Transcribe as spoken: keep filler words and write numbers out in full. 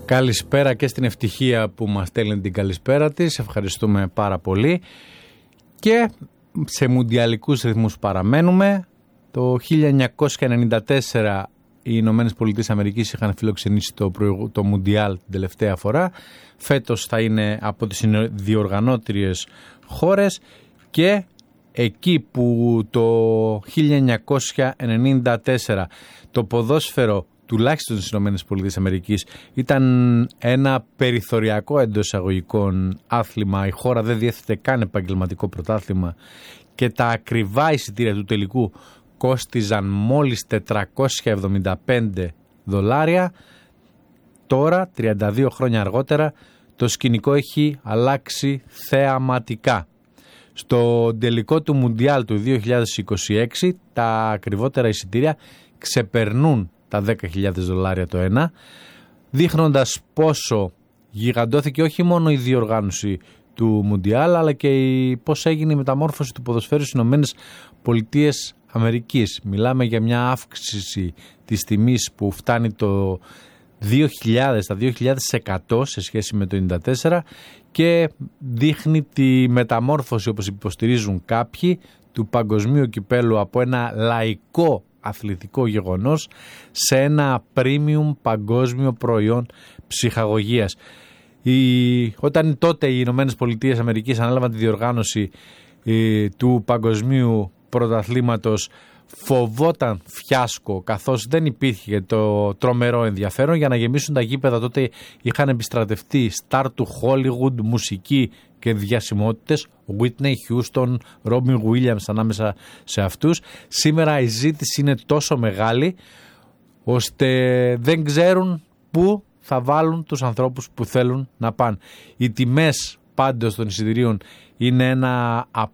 Καλησπέρα και στην Ευτυχία που μας στέλνει την καλησπέρα της. Ευχαριστούμε πάρα πολύ. Και σε μουντιαλικούς ρυθμούς παραμένουμε. Το χίλια εννιακόσια ενενήντα τέσσερα οι Ηνωμένες Πολιτείες Αμερικής είχαν φιλοξενήσει το, προηγου... το Μουντιάλ την τελευταία φορά. Φέτος θα είναι από τις διοργανώτριες χώρες και εκεί που το χίλια εννιακόσια ενενήντα τέσσερα το ποδόσφαιρο τουλάχιστον στις Ηνωμένες Πολιτείες Αμερικής ήταν ένα περιθωριακό εντός εισαγωγικών άθλημα, η χώρα δεν διέθετε καν επαγγελματικό πρωτάθλημα και τα ακριβά εισιτήρια του τελικού κόστιζαν μόλις τετρακόσια εβδομήντα πέντε δολάρια. Τώρα, τριάντα δύο χρόνια αργότερα, το σκηνικό έχει αλλάξει θεαματικά. Στο τελικό του Μουντιάλ του δύο χιλιάδες είκοσι έξι τα ακριβότερα εισιτήρια ξεπερνούν τα δέκα χιλιάδες δολάρια το ένα, δείχνοντας πόσο γιγαντώθηκε όχι μόνο η διοργάνωση του Μουντιάλ αλλά και η, πώς έγινε η μεταμόρφωση του ποδοσφαίρου στις Ηνωμένες Πολιτείες Αμερικής. Μιλάμε για μια αύξηση της τιμής που φτάνει το δύο χιλιάδες, τα δύο χιλιάδες εκατό σε σχέση με το ενενήντα τέσσερα και δείχνει τη μεταμόρφωση, όπως υποστηρίζουν κάποιοι, του παγκοσμίου κυπέλου από ένα λαϊκό αθλητικό γεγονός σε ένα premium παγκόσμιο προϊόν ψυχαγωγίας. Η, όταν τότε οι Ηνωμένες Πολιτείες Αμερικής ανέλαβαν τη διοργάνωση ε, του παγκοσμίου πρωταθλήματος, φοβόταν φιάσκο καθώς δεν υπήρχε το τρομερό ενδιαφέρον. Για να γεμίσουν τα γήπεδα τότε είχαν επιστρατευτεί στάρ του Hollywood, μουσική και διασημότητες, Whitney Houston, Robin Williams ανάμεσα σε αυτούς. Σήμερα η ζήτηση είναι τόσο μεγάλη ώστε δεν ξέρουν πού θα βάλουν τους ανθρώπους που θέλουν να πάνε. Οι τιμές πάντως των εισιτηρίων είναι ένα